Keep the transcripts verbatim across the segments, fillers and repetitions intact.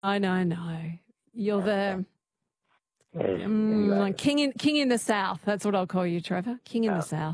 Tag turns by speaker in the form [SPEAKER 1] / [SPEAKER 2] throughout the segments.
[SPEAKER 1] I know, no. You're the
[SPEAKER 2] Yes,
[SPEAKER 1] um,
[SPEAKER 2] anyway.
[SPEAKER 1] king in king in the south. That's what I'll call you, Trevor. King in the
[SPEAKER 2] Oh.
[SPEAKER 1] south.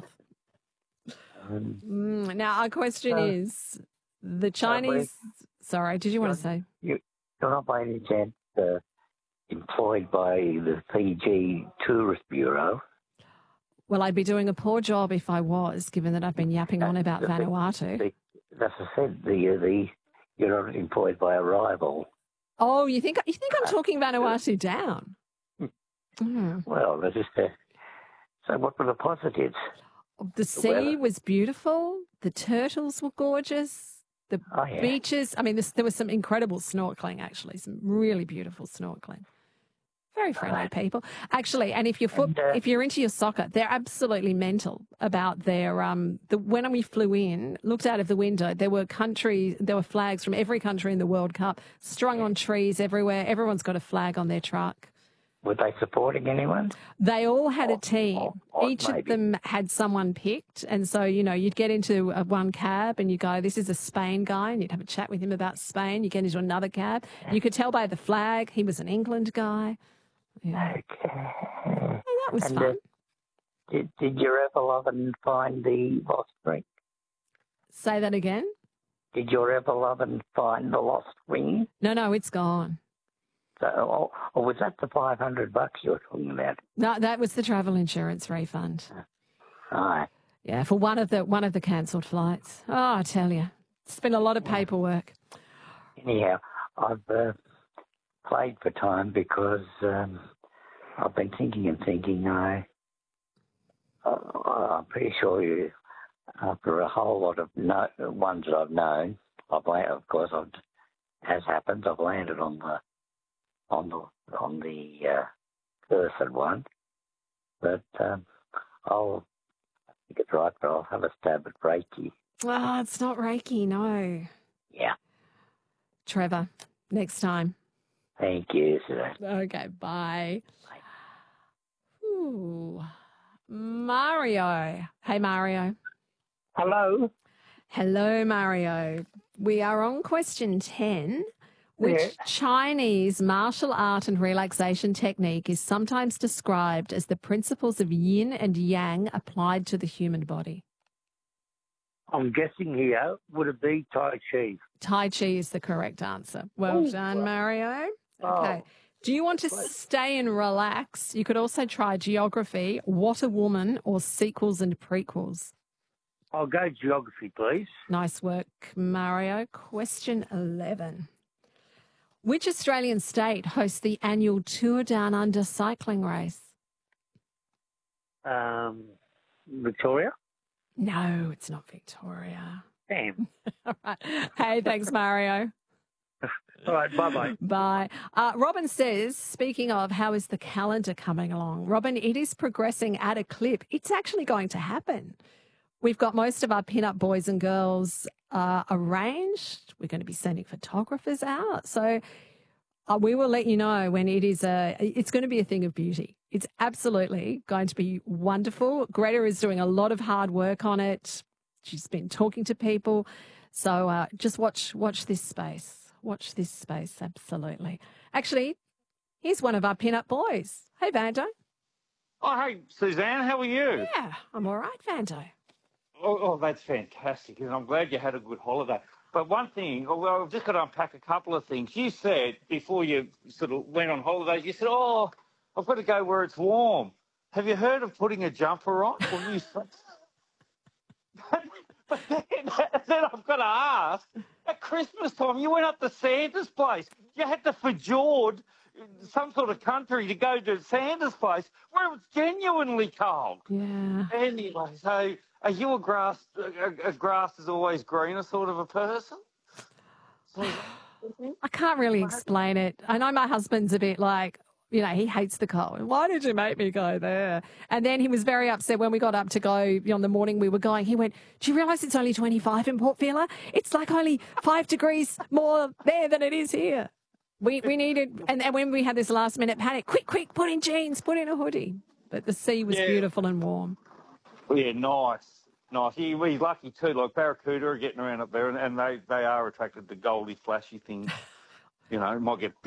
[SPEAKER 2] Um,
[SPEAKER 1] Mm, now, our question
[SPEAKER 2] so,
[SPEAKER 1] is the
[SPEAKER 2] so we-
[SPEAKER 1] Chinese. Sorry, did you want to say?
[SPEAKER 2] you, you're not by any chance uh, employed by the Fiji Tourist Bureau?
[SPEAKER 1] Well, I'd be doing a poor job if I was, given that I've been yapping on about
[SPEAKER 2] The-
[SPEAKER 1] Vanuatu.
[SPEAKER 2] the- That's I said. The the you're not employed by a rival.
[SPEAKER 1] Oh, you think you think I'm talking Vanuatu down? Mm.
[SPEAKER 2] Well, that's just uh, so. What were the positives?
[SPEAKER 1] The sea
[SPEAKER 2] weather.
[SPEAKER 1] was beautiful. The turtles were gorgeous. The
[SPEAKER 2] Oh, yeah.
[SPEAKER 1] beaches. I mean, this, there was some incredible snorkeling, actually, some really beautiful snorkeling. Very friendly
[SPEAKER 2] Right.
[SPEAKER 1] people, actually. And if you're foot,
[SPEAKER 2] And, uh,
[SPEAKER 1] if you're into your soccer, they're absolutely mental about their. Um, the when we flew in, looked out of the window, there were countries, there were flags from every country in the World Cup strung on trees everywhere. Everyone's got a flag on their truck.
[SPEAKER 2] Were they supporting anyone?
[SPEAKER 1] They all had a
[SPEAKER 2] Or-
[SPEAKER 1] team.
[SPEAKER 2] or- or
[SPEAKER 1] Each of
[SPEAKER 2] maybe.
[SPEAKER 1] them had someone picked. And so, you know, you'd get into a one cab and you go, this is a Spain guy, and you'd have a chat with him about Spain. You get into another cab. You could tell by the flag he was an England guy. Yeah.
[SPEAKER 2] Okay.
[SPEAKER 1] And that was
[SPEAKER 2] And,
[SPEAKER 1] fun.
[SPEAKER 2] uh, did, did you ever love and find the lost ring?
[SPEAKER 1] Say that again?
[SPEAKER 2] Did you ever love and find the lost ring?
[SPEAKER 1] No, no, it's gone.
[SPEAKER 2] So, or, or was that the five hundred bucks you were talking about?
[SPEAKER 1] No, that was the travel insurance refund.
[SPEAKER 2] Right.
[SPEAKER 1] Yeah, for one of the one of the cancelled flights. Oh, I tell you, it's been a lot of paperwork.
[SPEAKER 2] Anyhow, I've uh, played for time because um, I've been thinking and thinking. I, uh, I'm pretty sure you, after a whole lot of no, ones that I've known, I've landed, of course, I've, as happens, I've landed on the on the on the uh, cursed one. But um, I'll I think it's right, but I'll have a stab at Reiki.
[SPEAKER 1] Oh, it's not Reiki, no.
[SPEAKER 2] Yeah.
[SPEAKER 1] Trevor, next time.
[SPEAKER 2] Thank you, sir.
[SPEAKER 1] Okay, bye. Ooh. Mario. Hey, Mario.
[SPEAKER 2] Hello.
[SPEAKER 1] Hello, Mario. We are on question ten. Which
[SPEAKER 2] Yeah.
[SPEAKER 1] Chinese martial art and relaxation technique is sometimes described as the principles of yin and yang applied to the human body?
[SPEAKER 2] I'm guessing here, would it be Tai Chi?
[SPEAKER 1] Tai Chi is the correct answer. Well
[SPEAKER 2] Ooh.
[SPEAKER 1] done, Mario.
[SPEAKER 2] Oh.
[SPEAKER 1] Okay. Do you want to
[SPEAKER 2] Great.
[SPEAKER 1] stay and relax? You could also try geography, What a Woman, or sequels and prequels.
[SPEAKER 2] I'll go geography, please.
[SPEAKER 1] Nice work, Mario. Question eleven. Which Australian state hosts the annual Tour Down Under cycling race?
[SPEAKER 2] Um, Victoria?
[SPEAKER 1] No, it's not Victoria.
[SPEAKER 2] Damn.
[SPEAKER 1] All right. Hey, thanks, Mario.
[SPEAKER 2] All right, bye-bye.
[SPEAKER 1] Bye. Uh, Robin says, speaking of, how is the calendar coming along? Robin, it is progressing at a clip. It's actually going to happen. We've got most of our pin-up boys and girls uh, arranged. We're going to be sending photographers out. So uh, we will let you know when it is a, it's going to be a thing of beauty. It's absolutely going to be wonderful. Greta is doing a lot of hard work on it. She's been talking to people. So uh, just watch, watch this space. Watch this space, absolutely. Actually, here's one of our pin-up boys. Hey, Vando.
[SPEAKER 3] Oh, hey, Suzanne, how are you?
[SPEAKER 1] Yeah, I'm all right, Vando.
[SPEAKER 3] Oh, oh, that's fantastic, and I'm glad you had a good holiday. But one thing, oh, well, I've just got to unpack a couple of things. You said, before you sort of went on holidays, you said, oh, I've got to go where it's warm. Have you heard of putting a jumper on? Well, you said... But then, then I've got to ask, at Christmas time, you went up to Santa's place. You had to fjord some sort of country to go to Santa's place where it's genuinely cold.
[SPEAKER 1] Yeah.
[SPEAKER 3] Anyway, so are you a grass, a, a grass is always greener sort of a person? So,
[SPEAKER 1] I can't really explain it. I know my husband's a bit like, you know, he hates the cold. Why did you make me go there? And then he was very upset when we got up to go on the morning we were going. He went, do you realise it's only twenty-five in Port Vila? It's like only five degrees more there than it is here. We we needed, and, and when we had this last minute panic, quick, quick, put in jeans, put in a hoodie. But the sea was
[SPEAKER 3] Yeah.
[SPEAKER 1] beautiful and warm.
[SPEAKER 3] yeah, nice. Nice. He, he's lucky too. Like Barracuda are getting around up there, and, and they, they are attracted to goldy, flashy things. You know, it might get